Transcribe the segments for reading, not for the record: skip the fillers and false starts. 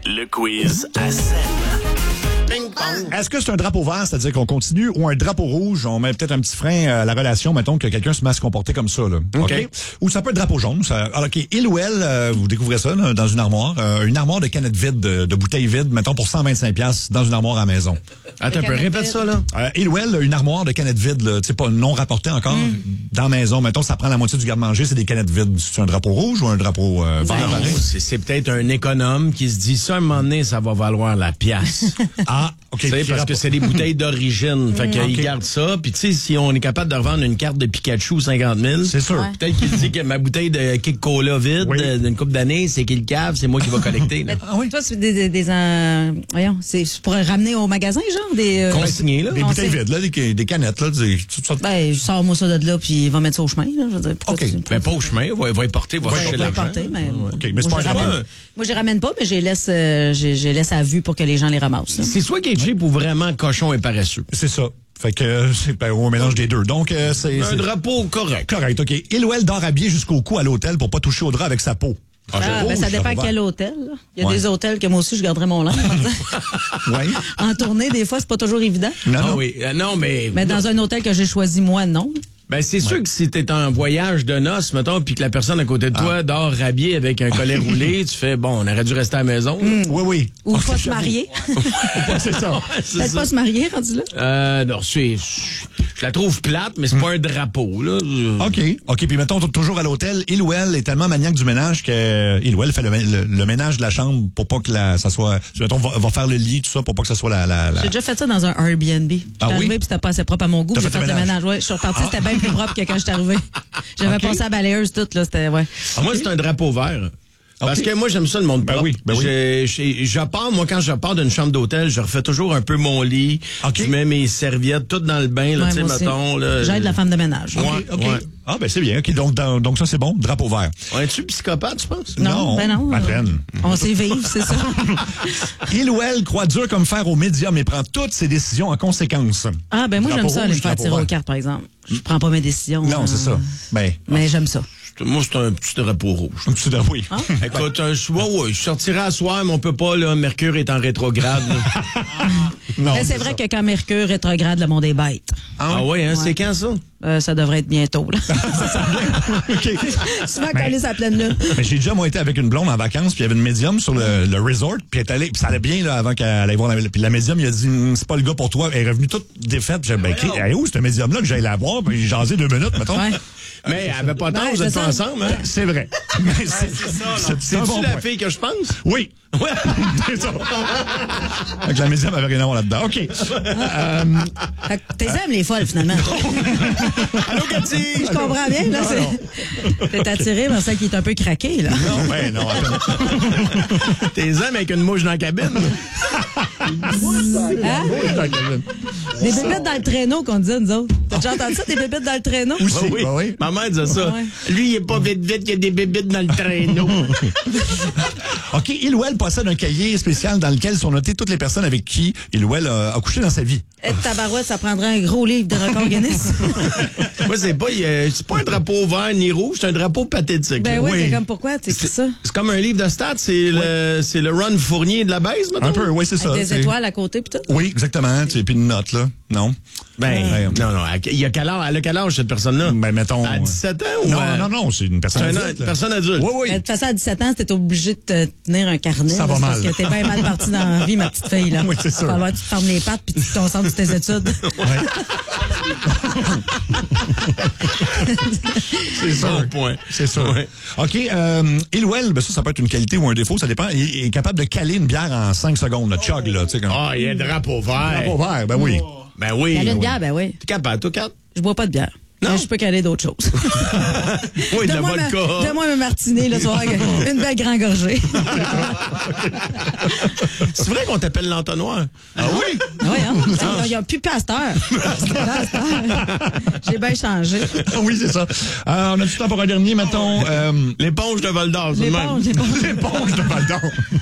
Le quiz à scène. Est-ce que c'est un drapeau vert, c'est-à-dire qu'on continue, ou un drapeau rouge, on met peut-être un petit frein à la relation, mettons que quelqu'un se met à se comporter comme ça, là. OK? Ou ça peut être drapeau jaune. OK, il ou elle, vous découvrez ça là, dans une armoire de canettes vides, de bouteilles vides, mettons pour 125$ dans une armoire à la maison. Attends un peu, répète ça, là. Il ou elle, une armoire de canettes vides, tu sais, pas non rapportée encore, dans la maison. Mettons, ça prend la moitié du garde-manger, c'est des canettes vides. C'est un drapeau rouge ou un drapeau vert? C'est peut-être un économe qui se dit, ça, à un moment donné, ça va valoir la pièce. Ah, OK. Parce que c'est des bouteilles d'origine. Fait qu'il garde ça. Puis, tu sais, si on est capable de revendre une carte de Pikachu 50 000, c'est sûr. Ouais. Peut-être qu'il dit que ma bouteille de Kick Cola vide d'une couple d'années, c'est qu'il cave, c'est moi qui va collecter. Là. Toi, c'est voyons, c'est pour ramener au magasin, genre des consigné, là. Des bouteilles vides, là, des canettes, là, Ben, je sors moi ça de là, puis il va mettre ça au chemin, là. Je veux dire, mais pas au chemin, il va y porter, va chercher l'argent. Mais OK, mais c'est pas grave. Moi, je les ramène pas, mais je les laisse à vue pour que les gens les ramassent. C'est soit qu'il est cheap ou vraiment cochon et paresseux. C'est ça. Fait que c'est un mélange des deux. Donc c'est un drapeau correct. Correct, OK. Il ou elle dort habillé jusqu'au cou à l'hôtel pour pas toucher au drap avec sa peau. Ben, ça dépend à quel hôtel. Là. Il y a des hôtels que moi aussi, je garderais mon linge. En tournée, des fois, c'est pas toujours évident. Non. Oui. Non, mais dans un hôtel que j'ai choisi, moi, non. Ben, c'est sûr que si t'es en voyage de noces, mettons, puis que la personne à côté de toi dort rhabillée avec un collet roulé, tu fais, bon, on aurait dû rester à la maison. Oui. Ou pas se marier. C'est ça. Peut-être pas se marier, rendu là? Non, je la trouve plate, mais c'est pas un drapeau, là. OK, puis mettons, toujours à l'hôtel, il ou elle est tellement maniaque du ménage que il ou elle fait le ménage de la chambre pour pas que ça soit... Mettons, va faire le lit, tout ça, pour pas que ça soit la... J'ai déjà fait ça dans un Airbnb. J'étais arrivée, puis c'était pas assez propre à mon goût. J'ai fait le ménage. Ouais, je suis repartie, c'était bien plus propre que quand j'étais arrivée. J'avais passé à balayeuse toute, là. C'était, moi, c'est un drapeau vert. Parce que moi, j'aime ça, le monde propre. Ben oui. Quand je pars d'une chambre d'hôtel, je refais toujours un peu mon lit. Je mets mes serviettes toutes dans le bain, là, tu sais, mettons. J'aide la femme de ménage. OK. Ah, ben c'est bien. OK, donc ça, c'est bon. Drapeau vert. Es-tu psychopathe, tu penses? Non. À peine. On sait vivre, c'est ça. Il ou elle croit dur comme fer aux médias, mais prend toutes ses décisions en conséquence. Ah, ben moi, j'aime ça, aller me faire tirer aux cartes, par exemple. Je prends pas mes décisions. Non, c'est ça. Mais j'aime ça. Moi, c'est un petit drapeau rouge. Un petit drapeau, oui. Écoute, je sortirai à soir, mais on peut pas, là, Mercure est en rétrograde. Non, mais c'est vrai que quand Mercure rétrograde, le monde est bête. C'est quand ça? Ça devrait être bientôt, là. Souvent collé sa pleine lune. Mais j'ai déjà, moi, été avec une blonde en vacances, puis il y avait une médium sur le resort, puis elle est allée, puis ça allait bien, là, avant qu'elle aille voir puis la médium, il a dit, c'est pas le gars pour toi. Elle est revenue toute défaite. J'ai dit, elle est où, cette médium-là, que j'aille la voir, puis j'ai jasé 2 minutes, mettons. Ouais. Mais elle avait pas tard, vous êtes pas ensemble, hein? C'est vrai. C'est-tu la fille que je pense? Oui. Ouais. C'est ça. Avec la médium, elle avait rien à voir là-dedans. OK. T'es aimes les folles, finalement. Allô, Cathy? Je comprends bien, là. T'es attiré par celle qui est un peu craquée, là. Non, ben non. T'es aimes avec une mouche dans la cabine? Des bébites dans le traîneau qu'on disait, nous autres. T'as déjà entendu ça, des bébites dans le traîneau? Oui. Ma mère disait ça. Lui, il est pas vite, il y a des bébites dans le traîneau. OK, il ou elle possède un cahier spécial dans lequel sont notées toutes les personnes avec qui il ou elle a couché dans sa vie. Tabarouette, ça prendrait un gros livre de record Guinness. Moi, c'est pas un drapeau vert ni rouge, c'est un drapeau pathétique. Ben oui, c'est comme pourquoi tu écris ça? C'est comme un livre de stats, c'est le Ron Fournier de la baise, maintenant. Un peu, oui, c'est ça. Avec des étoiles à côté, pis tout? Oui, exactement. Puis une note, là. Non? Non. Il a quel âge? Elle a quel âge, cette personne-là? Ben, mettons. À 17 ans ou? Non, c'est une personne adulte. Une personne adulte. Oui. De toute façon, à 17 ans, t'es obligé de te tenir un carnet. Ça va mal. Parce que t'es bien mal parti dans la vie, ma petite fille, là. Oui, c'est sûr. Il va falloir que tu te fermes les pattes puis tu te concentres sur tes études. C'est ça. Bon point. C'est ça. Ouais. OK. Il ou elle, ben ça peut être une qualité ou un défaut, ça dépend. Il est capable de caler une bière en 5 secondes, le chug, là. Il y a un drapeau vert. Drapeau vert, ben oui. Ben oui. Caler une bière, ben oui. T'es capable, toi, Kat? Je bois pas de bière. Non. Mais je peux caler d'autres choses. Oui, de la vodka. Donne-moi me martiner le soir, une belle grande gorgée. C'est vrai qu'on t'appelle l'entonnoir? Ah oui? Oui, hein? Il n'y a plus pasteur. J'ai bien changé. Oui, c'est ça. On a du temps pour un dernier, mettons. L'éponge de Val-d'Or, c'est le même. L'éponge de Val-d'Or.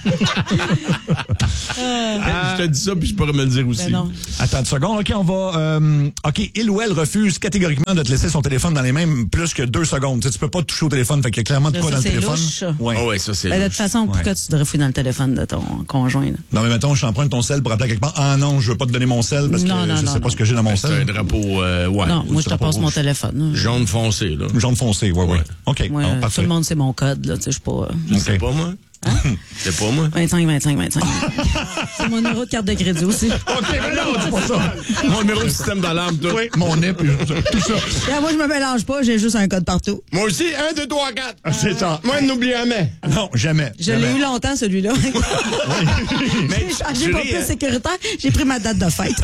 Je te dis ça, puis je pourrais me le dire aussi. Non. Attends une seconde. OK, on va... OK, il ou elle refuse catégoriquement de te laisser son téléphone dans les mains plus que 2 secondes. Tu sais, tu peux pas toucher au téléphone, fait qu'il y a clairement de quoi dans le téléphone. Louche. Ouais. Oh, ouais, ça, c'est De toute façon, pourquoi tu devrais fouiller dans le téléphone de ton conjoint? Là? Non, mais mettons, je t'emprunte ton sel pour appeler quelque part. Ah non, je veux pas te donner mon sel parce que je sais pas ce que j'ai dans mon C'est un sel. drapeau, ouais. Non, moi, je te passe mon téléphone. Jaune foncé, là. Jaune foncé, ouais. OK, Moi, tout parfait. le monde sait mon code, là. Tu sais, je suis pas... Je sais pas, moi. C'est pas moi. 25. C'est mon numéro de carte de crédit aussi. OK, mais non, c'est pas ça. Mon numéro de système d'alarme, toi. Oui, mon nez, puis tout ça. Et moi, je me mélange pas, j'ai juste un code partout. Moi aussi, 1, 2, 3, 4. C'est ça. Moi, n'oublie jamais. Non, jamais. Je l'ai eu longtemps, celui-là. Mais J'ai changé pour plus sécuritaire. J'ai pris ma date de fête.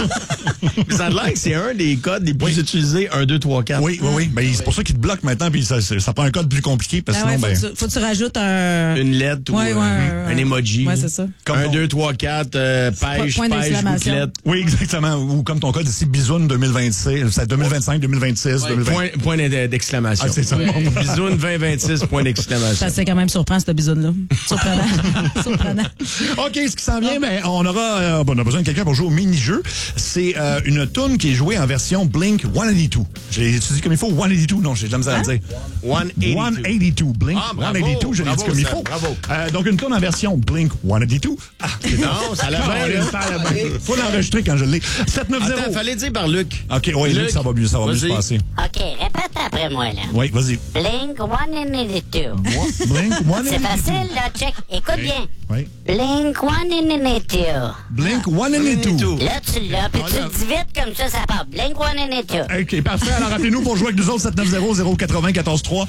ça a l'air que c'est un des codes les plus utilisés, 1, 2, 3, 4. Oui. Ben, c'est pour ça qu'il te bloque maintenant, puis ça prend un code plus compliqué, parce que sinon, faut que tu rajoutes un... Une lettre ou un emoji. Ouais, c'est ça. 1, 2, 3, 4, pêche, Point d'exclamation. bouclette. Oui, exactement. Ou comme ton code ici, bisoun 2026, c'est 2025, 2026, 2020. Point d'exclamation. Ah, c'est ça. Bisoun 2026, point d'exclamation. Ça, c'est quand même surprend, cette bisoune-là. Surprenant. OK, ce qui s'en vient, ben, on a besoin de quelqu'un pour jouer au mini-jeu. C'est une toune qui est jouée en version Blink 182. J'ai étudié comme il faut. 182, non, j'ai de la misère à le dire. 182. Blink 182, je l'ai dit comme il faut. Bravo. Donc, une toune en version Blink 182. Non, ça l'a bien. Faut l'enregistrer quand je l'ai. 790. Attends, fallait dire par Luc. OK, oui, Luc, ça va mieux se passer. OK, répète après moi, là. Oui, vas-y. Blink 182. Blink 182. C'est facile, là, check. Écoute bien. Oui. Blink 182. Blink 182. Là, tu l'as, puis tu le dis vite comme ça part. Blink 182. OK, parfait. Alors, rappelez-nous pour jouer avec nous autres, 790-080-14-3,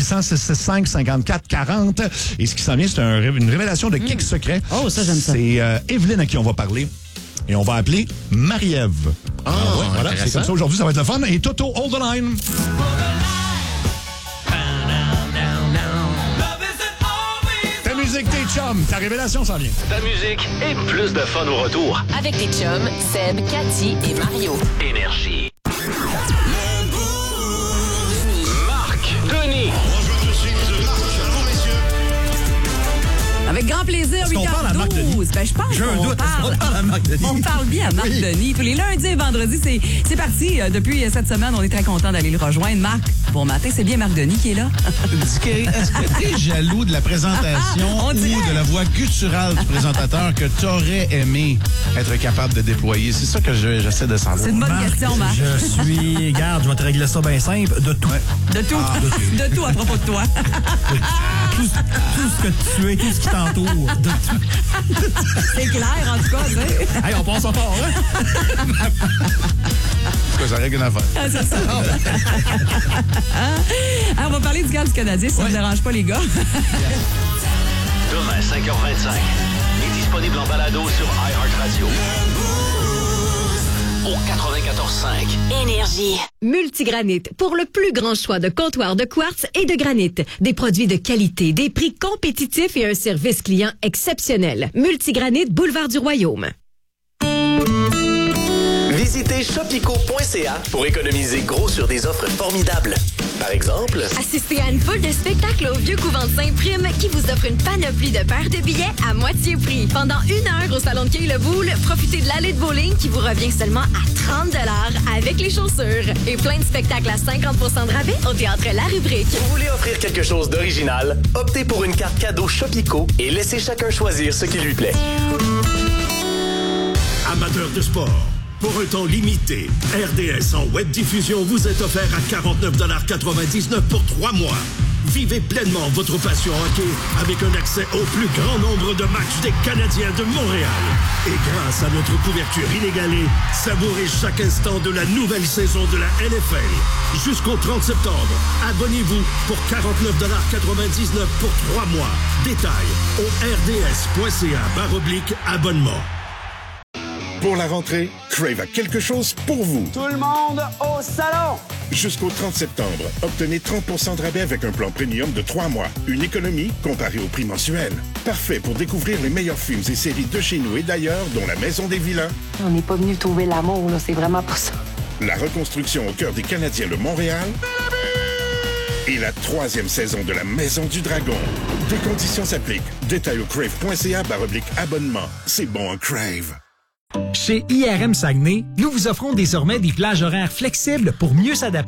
800-665-5440. Et ce qui s'en vient, c'est une révélation de Kick secret. Oh, ça, j'aime ça. C'est Evelyne à qui on va parler. Et on va appeler Marie-Ève. Voilà, c'est comme ça aujourd'hui, ça va être le fun. Et Toto, hold the line. Ta musique, tes chums, ta révélation s'en vient. Ta musique et plus de fun au retour. Avec tes chums, Seb, Cathy et Mario. Énergie. Marc Denis. Avec grand plaisir, Est-ce qu'on parle à Marc Denis? 8h12. Ben, je pense qu'on parle à Marc Denis. On parle bien à Marc Denis. Tous les lundis et vendredis, c'est parti. Depuis cette semaine, on est très content d'aller le rejoindre. Marc, bon matin, c'est bien Marc Denis qui est là. Est-ce que t'es jaloux de la présentation ou de la voix gutturale du présentateur que t'aurais aimé être capable de déployer? C'est ça que j'essaie de savoir. C'est une bonne question, Marc. Je suis... Regarde, je vais te régler ça bien simple. De tout. De tout. De tout à propos de toi. Tout ce que tu es, tout ce qui t'entoure. De tout. C'est clair, en tout cas. Tu sais. Hey, on passe fort, hein? En tout cas, ça règle une affaire. Ah, c'est ça. Alors, on va parler du gars du Canadien, si ça ne vous dérange pas, les gars. Demain, 5h25. Est disponible en balado sur iHeartRadio. Au 94.5. Énergie. Multigranit, pour le plus grand choix de comptoirs de quartz et de granit. Des produits de qualité, des prix compétitifs et un service client exceptionnel. Multigranit, boulevard du Royaume. Visitez shopico.ca pour économiser gros sur des offres formidables. Par exemple, Assistez à une foule de spectacles au Vieux Couvent de Saint-Prime qui vous offre une panoplie de paires de billets à moitié prix. Pendant 1 heure au Salon de Quai-le-Boule, profitez de l'allée de bowling qui vous revient seulement à 30 $ avec les chaussures. Et plein de spectacles à 50% de rabais au Théâtre La Rubrique. vous voulez offrir quelque chose d'original? Optez pour une carte cadeau Shopico et laissez chacun choisir ce qui lui plaît. Amateurs de sport, pour un temps limité, RDS en web diffusion vous est offert à 49,99 $ pour 3 mois. Vivez pleinement votre passion hockey avec un accès au plus grand nombre de matchs des Canadiens de Montréal. Et grâce à notre couverture inégalée, savourez chaque instant de la nouvelle saison de la NFL. Jusqu'au 30 septembre, abonnez-vous pour 49,99 $ pour 3 mois. Détails au rds.ca/abonnement. Pour la rentrée, Crave a quelque chose pour vous. Tout le monde au salon! Jusqu'au 30 septembre, obtenez 30 de rabais avec un plan premium de 3 mois. Une économie comparée au prix mensuel. Parfait pour découvrir les meilleurs films et séries de chez nous et d'ailleurs, dont La Maison des Vilains. On n'est pas venu trouver l'amour, là. C'est vraiment pas ça. La reconstruction au cœur des Canadiens de Montréal. Et la 3e saison de La Maison du Dragon. Des conditions s'appliquent. Détail au crave.ca/abonnement. C'est bon, un Crave. Chez IRM Saguenay, nous vous offrons désormais des plages horaires flexibles pour mieux s'adapter